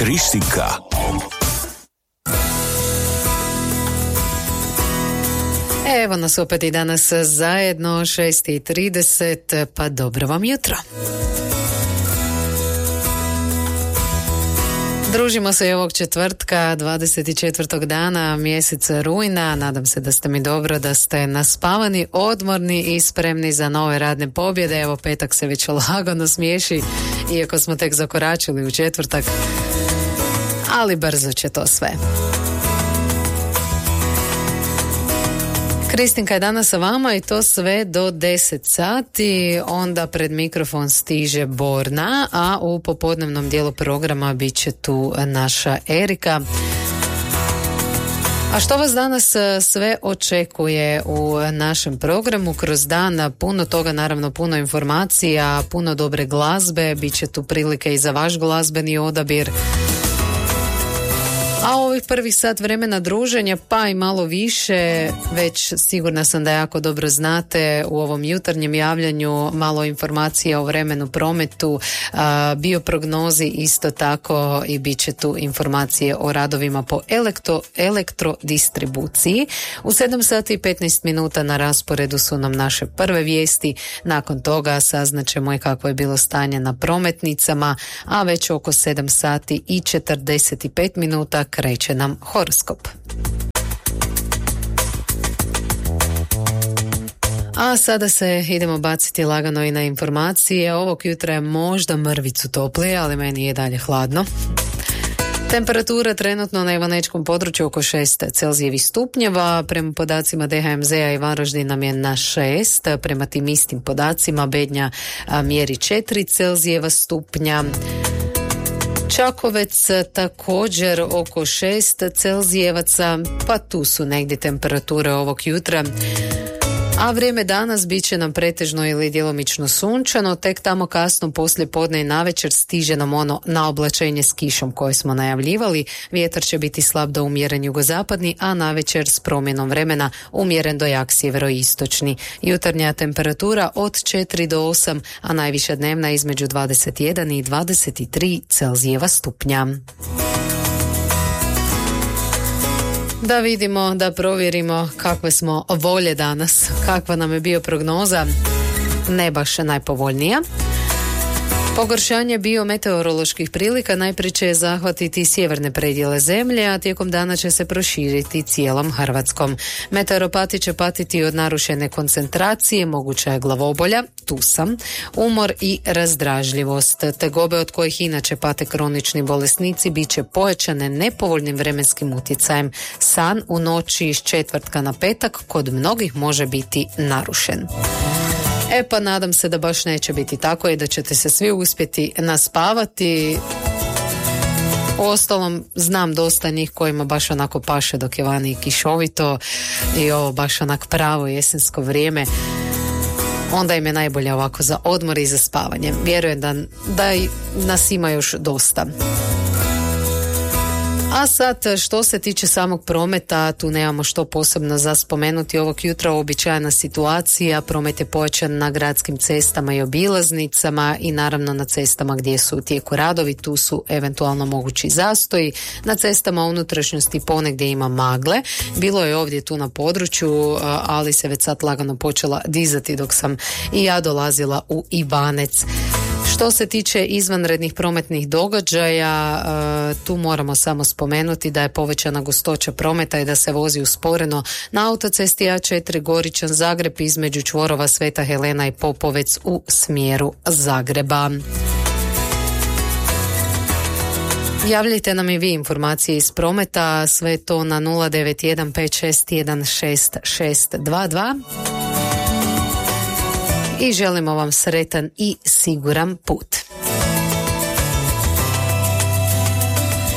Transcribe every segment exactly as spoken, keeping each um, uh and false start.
Kristinka. Evo nas opet i danas zajedno, šest i trideset, pa dobro vam jutro. Družimo se i ovog četvrtka, dvadeset četvrtog dana mjeseca rujna. Nadam se da ste mi dobro, da ste naspavani, odmorni i spremni za nove radne pobjede. Evo, petak se već lagano smiješi, iako smo tek zakoračili u četvrtak. Ali brzo će to sve. Kristinka je danas sa vama i to sve do deset sati, onda pred mikrofon stiže Borna, a u popodnevnom dijelu programa bit će tu naša Erika. A što vas danas sve očekuje u našem programu? Kroz dan puno toga, naravno puno informacija, puno dobre glazbe, bit će tu prilike i za vaš glazbeni odabir. A ovih prvih sat vremena druženja, pa i malo više, već sigurna sam da jako dobro znate u ovom jutarnjem javljanju malo informacija o vremenu, prometu, bioprognozi, isto tako i bit će tu informacije o radovima po elektro, elektrodistribuciji. U sedam sati i petnaest minuta na rasporedu su nam naše prve vijesti, nakon toga saznaćemo i kako je bilo stanje na prometnicama, a već oko sedam sati i četrdeset pet minuta kreće nam horoskop. A sada se idemo baciti lagano i na informacije. Ovog jutra je možda mrvicu toplije, ali meni je dalje hladno. Temperatura trenutno na ivanečkom području oko šest Celzijevih stupnjeva, prema podacima D H M Z-a i Varaždin nam je na šest, prema tim istim podacima Bednja mjeri četiri Celzijeva stupnja. Čakovec također oko šest Celzijevaca, pa tu su negdje temperature ovog jutra. A vrijeme danas bit će nam pretežno ili djelomično sunčano, tek tamo kasno poslije podne i navečer stiže nam ono naoblačenje s kišom koje smo najavljivali. Vjetar će biti slab do umjeren jugozapadni, a navečer s promjenom vremena umjeren do jak sjeveroistočni. Jutarnja temperatura od četiri do osam, a najviša dnevna između dvadeset jedan i dvadeset tri Celzijeva stupnja. Da vidimo, da provjerimo kakve smo volje danas, kakva nam je bio prognoza, ne baš najpovoljnija. Pogoršanje biometeoroloških prilika najprije će zahvatiti sjeverne predjele zemlje, a tijekom dana će se proširiti cijelom Hrvatskom. Meteoropati će patiti od narušene koncentracije, moguća je glavobolja, tusam, umor i razdražljivost. Tegobe od kojih inače pate kronični bolesnici bit će pojačane nepovoljnim vremenskim utjecajem. San u noći iz četvrtka na petak kod mnogih može biti narušen. E pa nadam se da baš neće biti tako i da ćete se svi uspjeti naspavati. Uostalom, znam dosta njih kojima baš onako paše dok je vani kišovito i ovo baš onak pravo jesensko vrijeme. Onda im je najbolje ovako za odmor i za spavanje. Vjerujem da, da nas ima još dosta. A sad, što se tiče samog prometa, tu nemamo što posebno za spomenuti. Ovog jutra uobičajena situacija, promet je pojačan na gradskim cestama i obilaznicama i naravno na cestama gdje su u tijeku radovi, tu su eventualno mogući zastoji. Na cestama unutrašnjosti ponegdje ima magle, bilo je ovdje tu na području, ali se već sad lagano počela dizati dok sam i ja dolazila u Ivanec. Što se tiče izvanrednih prometnih događaja, tu moramo samo spomenuti da je povećana gustoća prometa i da se vozi usporeno na autocesti A četiri Goričan Zagreb između čvorova Sveta Helena i Popovec u smjeru Zagreba. Javljajte nam i vi informacije iz prometa, sve to na nula devet jedan pet šest jedan šest šest dva dva. I želimo vam sretan i siguran put.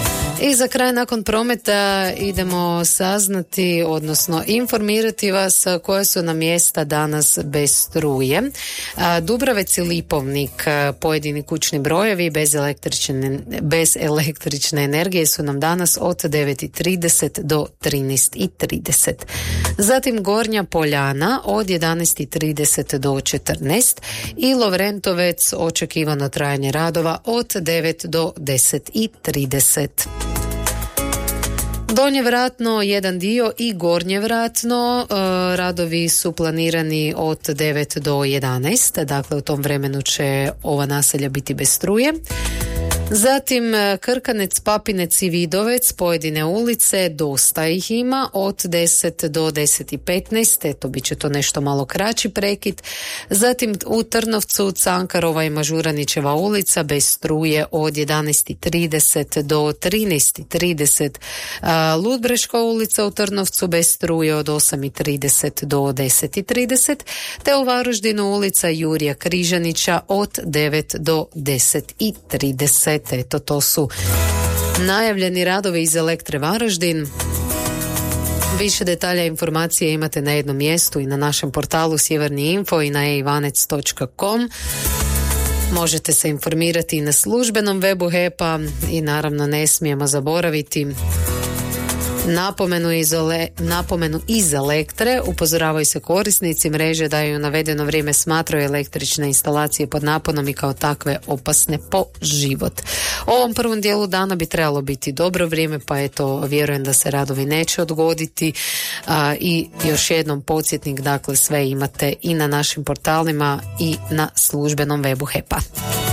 I za kraj nakon prometa idemo saznati, odnosno informirati vas koja su nam mjesta danas bez struje. Dubravec i Lipovnik, pojedini kućni brojevi bez električne, bez električne energije su nam danas od devet i trideset do trinaest i trideset. Zatim Gornja Poljana od jedanaest i trideset do četrnaest i Lovrentovec očekivano trajanje radova od devet do deset i trideset. Donje Vratno jedan dio i Gornje Vratno, e, radovi su planirani od devet do jedanaest, dakle u tom vremenu će ova naselja biti bez struje. Zatim Krkanec, Papinec i Vidovec, pojedine ulice, dosta ih ima, od deset do deset i petnaest, eto bit će to nešto malo kraći prekid. Zatim u Trnovcu Cankarova i Mažuranićeva ulica bez struje od jedanaest i trideset do trinaest i trideset. Ludbreška ulica u Trnovcu bez struje od osam i trideset do deset i trideset, te u Varaždinu ulica Jurija Križanića od devet do deset i trideset. Eto, to su najavljeni radovi iz Elektre Varaždin. Više detalja i informacije imate na jednom mjestu i na našem portalu Sjeverni info i na e ivanec točka com. Možete se informirati i na službenom webu H E P-a i naravno ne smijemo zaboraviti Napomenu iz, ole, napomenu iz Elektre, upozoravaju se korisnici mreže da ju navedeno vrijeme smatraju električne instalacije pod naponom i kao takve opasne po život. U ovom prvom dijelu dana bi trebalo biti dobro vrijeme, pa eto, vjerujem da se radovi neće odgoditi. A, i još jednom podsjetnik, dakle sve imate i na našim portalima i na službenom webu H E P-a.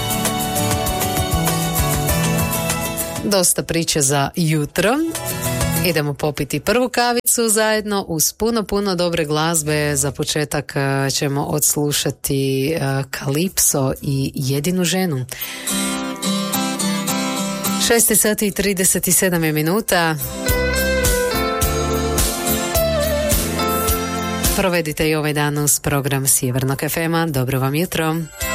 Dosta priče za jutro. Idemo popiti prvu kavicu zajedno uz puno, puno dobre glazbe. Za početak ćemo odslušati Kalipso i Jedinu ženu. šest sati i trideset sedam minuta. Provedite i ovaj dan uz program Sjevernog ef ema. Dobro vam jutro.